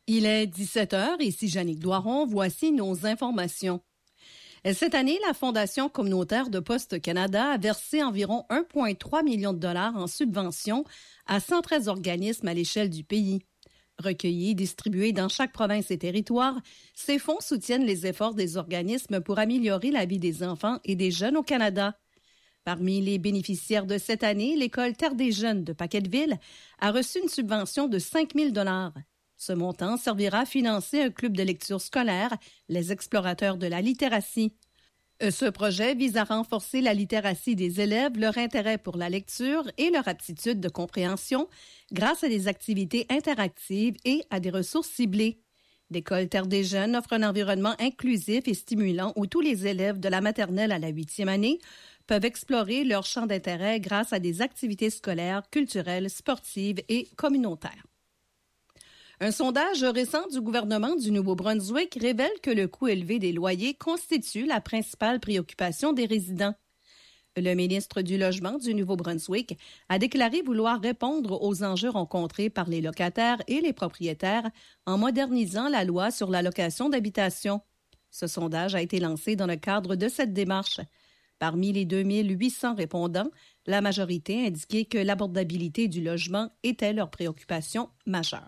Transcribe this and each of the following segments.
Il est 17h, ici Jannick Doiron, voici nos informations. Cette année, la Fondation communautaire de Poste Canada a versé environ 1,3 million de dollars en subventions à 113 organismes à l'échelle du pays. Recueillis et distribués dans chaque province et territoire, ces fonds soutiennent les efforts des organismes pour améliorer la vie des enfants et des jeunes au Canada. Parmi les bénéficiaires de cette année, l'École Terre des Jeunes de Paquetteville a reçu une subvention de 5 000 $. Ce montant servira à financer un club de lecture scolaire, les Explorateurs de la littératie. Ce projet vise à renforcer la littératie des élèves, leur intérêt pour la lecture et leur aptitude de compréhension grâce à des activités interactives et à des ressources ciblées. L'École Terre des Jeunes offre un environnement inclusif et stimulant où tous les élèves de la maternelle à la 8e année peuvent explorer leur champ d'intérêt grâce à des activités scolaires, culturelles, sportives et communautaires. Un sondage récent du gouvernement du Nouveau-Brunswick révèle que le coût élevé des loyers constitue la principale préoccupation des résidents. Le ministre du Logement du Nouveau-Brunswick a déclaré vouloir répondre aux enjeux rencontrés par les locataires et les propriétaires en modernisant la loi sur la location d'habitation. Ce sondage a été lancé dans le cadre de cette démarche. Parmi les 2800 répondants, la majorité a indiqué que l'abordabilité du logement était leur préoccupation majeure.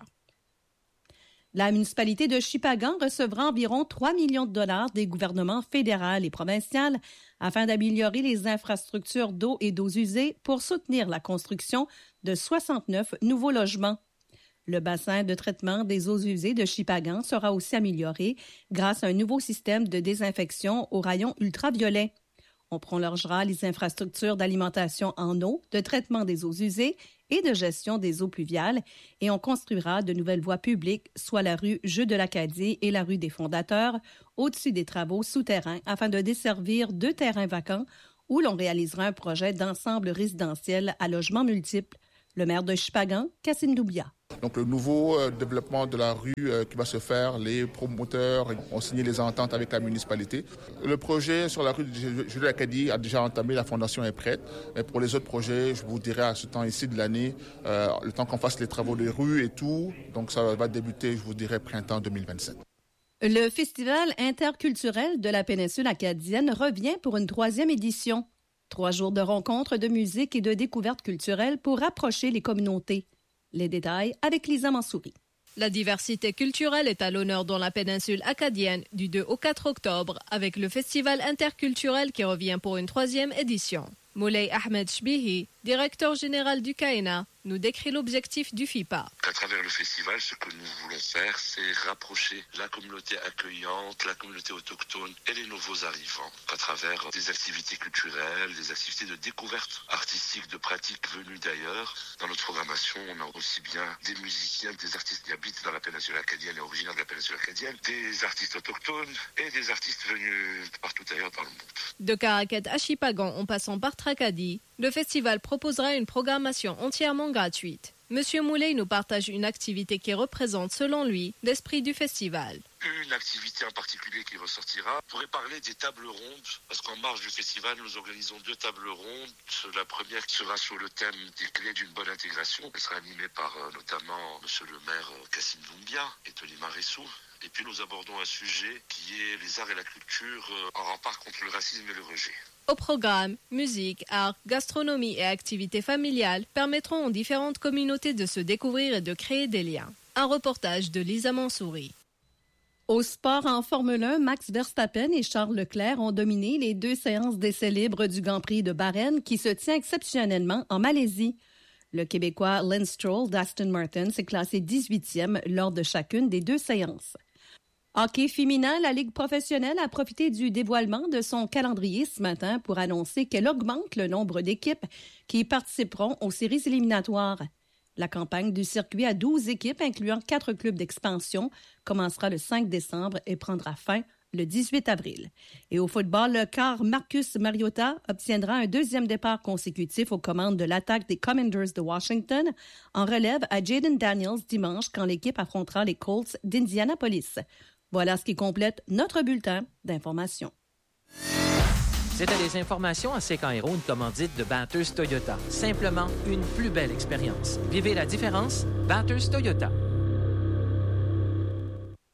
La municipalité de Shippagan recevra environ 3 millions de dollars des gouvernements fédéral et provincial afin d'améliorer les infrastructures d'eau et d'eaux usées pour soutenir la construction de 69 nouveaux logements. Le bassin de traitement des eaux usées de Shippagan sera aussi amélioré grâce à un nouveau système de désinfection aux rayons ultraviolets. On prolongera les infrastructures d'alimentation en eau, de traitement des eaux usées et de gestion des eaux pluviales et on construira de nouvelles voies publiques, soit la rue Jeux de l'Acadie et la rue des Fondateurs, au-dessus des travaux souterrains afin de desservir 2 terrains vacants où l'on réalisera un projet d'ensemble résidentiel à logements multiples. Le maire de Shippagan, Cassim Doubia. Donc le nouveau développement de la rue qui va se faire, les promoteurs ont signé les ententes avec la municipalité. Le projet sur la rue de l'Acadie a déjà entamé, la fondation est prête. Mais pour les autres projets, je vous dirai à ce temps-ci de l'année, le temps qu'on fasse les travaux des rues et tout, donc ça va débuter, je vous dirai, printemps 2027. Le Festival interculturel de la péninsule acadienne revient pour une 3e édition. 3 jours de rencontres, de musique et de découvertes culturelles pour rapprocher les communautés. Les détails avec Lisa Mansouri. La diversité culturelle est à l'honneur dans la péninsule acadienne du 2 au 4 octobre avec le Festival interculturel qui revient pour une 3e édition. Moulay Ahmed Shbihi, directeur général du CAENA, nous décrit l'objectif du FIPA. À travers le festival, ce que nous voulons faire, c'est rapprocher la communauté accueillante, la communauté autochtone et les nouveaux arrivants à travers des activités culturelles, des activités de découverte artistique, de pratiques venues d'ailleurs. Dans notre programmation, on a aussi bien des musiciens, des artistes qui habitent dans la péninsule acadienne et originaires de la péninsule acadienne, des artistes autochtones et des artistes venus partout ailleurs dans le monde. De Caracat à Shippagan en passant par Tracadie, le festival proposera une programmation entièrement gratuite. Monsieur Moulay nous partage une activité qui représente, selon lui, l'esprit du festival. Une activité en particulier qui ressortira. On pourrait parler des tables rondes, parce qu'en marge du festival, nous organisons 2 tables rondes. La première sera sur le thème des clés d'une bonne intégration. Elle sera animée par notamment monsieur le maire Cassim Doumbia et Tony Marissou. Et puis nous abordons un sujet qui est les arts et la culture en rempart contre le racisme et le rejet. Au programme, musique, art, gastronomie et activités familiales permettront aux différentes communautés de se découvrir et de créer des liens. Un reportage de Lisa Mansouri. Au sport en Formule 1, Max Verstappen et Charles Leclerc ont dominé les 2 séances d'essais libres du Grand Prix de Bahreïn qui se tient exceptionnellement en Malaisie. Le Québécois Lance Stroll d'Aston Martin s'est classé 18e lors de chacune des 2 séances. Hockey féminin, la Ligue professionnelle a profité du dévoilement de son calendrier ce matin pour annoncer qu'elle augmente le nombre d'équipes qui participeront aux séries éliminatoires. La campagne du circuit à 12 équipes, incluant 4 clubs d'expansion, commencera le 5 décembre et prendra fin le 18 avril. Et au football, le quart Marcus Mariota obtiendra un 2e départ consécutif aux commandes de l'attaque des Commanders de Washington en relève à Jaden Daniels dimanche quand l'équipe affrontera les Colts d'Indianapolis. Voilà ce qui complète notre bulletin d'information. C'était des informations à Sécan Héros, une commandite de Bathurst Toyota. Simplement une plus belle expérience. Vivez la différence, Bathurst Toyota.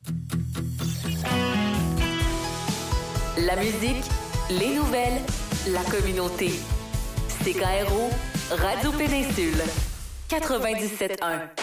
La musique, les nouvelles, la communauté. CKRO, Radio Péninsule, 97.1.